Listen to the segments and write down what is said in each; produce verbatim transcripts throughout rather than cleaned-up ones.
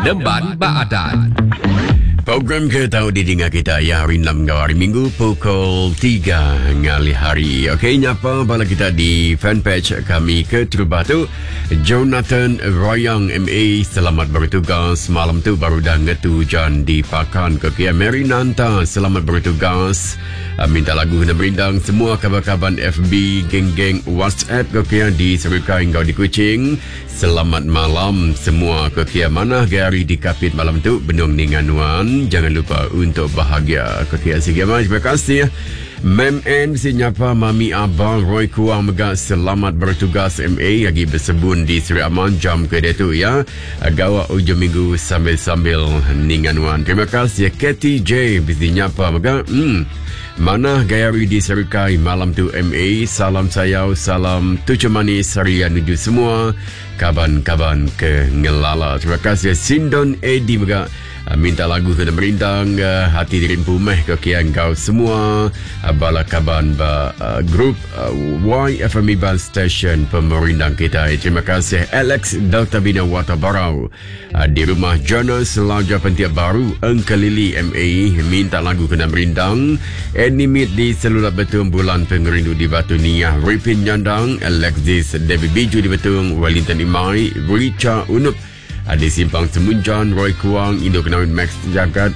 Deban Baadan. Program ke tahu didengar kita ya hari enam hari Minggu pukul tiga ngali hari. Okey, nyapa bala kita di fanpage kami ke Terubah tu. Jonathan Royang M A selamat bertugas. Malam tu baru dah ngetu hujan di Pakan ke Kia Mary Nanta selamat bertugas. Uh, minta lagu kena berindang semua kabar-kabar F B geng-geng WhatsApp ke Kia di Serukai Engkau di Kuching. Selamat malam semua ke Kia mana gari di Kapit malam tu Benung Ninganuan. Jangan lupa untuk bahagia ke Kia Sigama. Terima kasih. Mem N si nyapa Mami Abang Roy Kuang Megak selamat bertugas M A lagi bersebun di Seri Aman jam ke dia tu ya. Gawa ujung minggu sambil-sambil Ninganuan. Terima kasih. Katie J bisi nyapa Megak. Hmm. Mana gayari di Serukai malam tu M A. Salam sayau, salam tujuh manis harian menuju semua. Kaban-kaban ke Ngelala. Terima kasih. Sindon Edi Megak. Minta lagu kena merindang uh, hati dirimpu meh ke kian kau semua uh, bala kaban ba uh, grup uh, Y F M Band Station pemerindang kita. Terima kasih Alex Delta Bina Watabarau uh, di rumah Jonas Laja Pentiak Baru Engkelili M A minta lagu kena merindang. Animate di Selulat Betung Bulan Pengerindu di Batu Niah Ripin Nyandang Alexis Debbie Biju di Betung Wellington Imai Richa Unup di Simpang Semunjan, Roy Kuang, Indo Kenawin Max Jagat,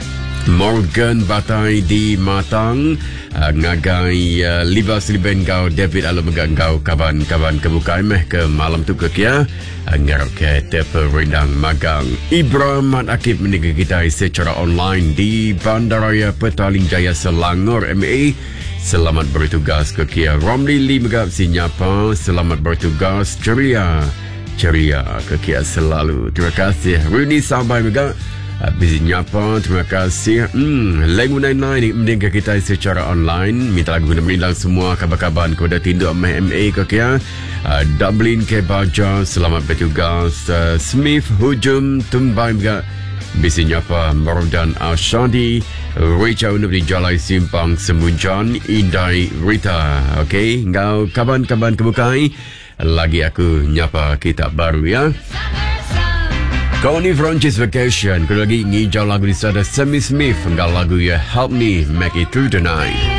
Morgan Batai di Matang, uh, Ngagai uh, Libas Liben Gau, David Alamegang Gau, kaban-kaban kebukaan meh ke malam tu ke kia, uh, ngarap ke tepe rendang magang. Ibrahim Mat Akib meninggal kita secara online di Bandaraya Petaling Jaya Selangor M A. Selamat bertugas ke kia. Romli Lee Megap Sinyapa, selamat bertugas ceria. Ceria kekia selalu. Terima kasih Runi Sabai juga Bizi nyapa. Terima kasih hmm, Lengu Nine-Nine mendengar kita secara online. Minta lagu kena merindang semua kabar-kabar kepada Tindu Amah M A kekia uh, Dublin ke Baja selamat bertugas. uh, Smith Hujum Tumbai juga Bizi nyapa. Marudan Ashadi Richa Unup di Jalai Simpang Semunjan Indai Rita. Okey, ngau kaban-kaban kebukai lagi aku nyapa kitab baru ya. Kau ni Francis Vacation. Kau lagi ngijau lagu di sana Sammy Smith. Enggak lagu ya Help Me Make It Through the Night.